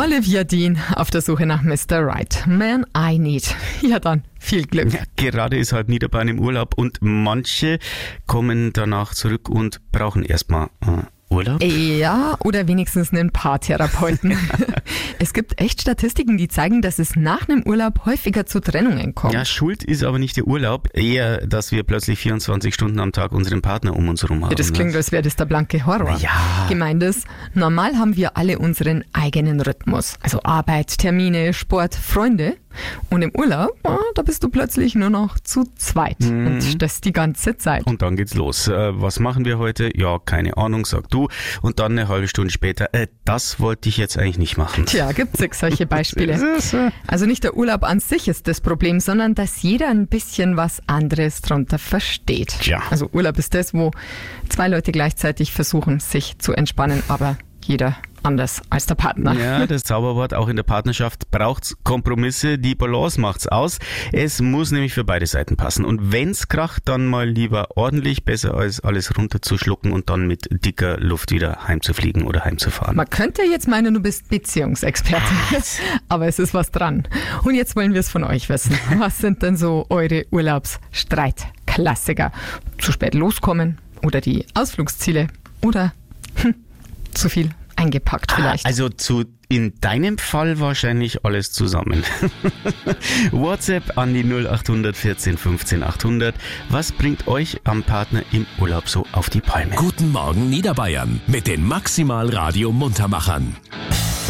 Olivia Dean auf der Suche nach Mr. Right. Man I Need. Ja dann, viel Glück. Ja, gerade ist halt Niederbayern im Urlaub und manche kommen danach zurück und brauchen erstmal Urlaub. Ja, oder wenigstens einen Paartherapeuten. Es gibt echt Statistiken, die zeigen, dass es nach einem Urlaub häufiger zu Trennungen kommt. Ja, schuld ist aber nicht der Urlaub, eher, dass wir plötzlich 24 Stunden am Tag unseren Partner um uns herum haben. Ja, das klingt, als wäre das der blanke Horror. Ja. Gemeint ist, normal haben wir alle unseren eigenen Rhythmus. Also Arbeit, Termine, Sport, Freunde. Und im Urlaub, da bist du plötzlich nur noch zu zweit. Und das die ganze Zeit. Und dann geht's los. Was machen wir heute? Ja, keine Ahnung, sag du. Und dann eine halbe Stunde später, das wollte ich jetzt eigentlich nicht machen. Tja, gibt's solche Beispiele. Also nicht der Urlaub an sich ist das Problem, sondern dass jeder ein bisschen was anderes drunter versteht. Tja. Also Urlaub ist das, wo zwei Leute gleichzeitig versuchen, sich zu entspannen, aber jeder anders als der Partner. Ja, das Zauberwort auch in der Partnerschaft braucht's Kompromisse, die Balance macht's aus. Es muss nämlich für beide Seiten passen. Und wenn's kracht, dann mal lieber ordentlich, besser als alles runterzuschlucken und dann mit dicker Luft wieder heimzufliegen oder heimzufahren. Man könnte jetzt meinen, du bist Beziehungsexperte, aber es ist was dran. Und jetzt wollen wir es von euch wissen. Was sind denn so eure Urlaubsstreitklassiker? Zu spät loskommen oder die Ausflugsziele oder zu viel eingepackt vielleicht. Also in deinem Fall wahrscheinlich alles zusammen. WhatsApp an die 0800 14 15 800. Was bringt euch am Partner im Urlaub so auf die Palme? Guten Morgen Niederbayern mit den Maximal Radio Muntermachern.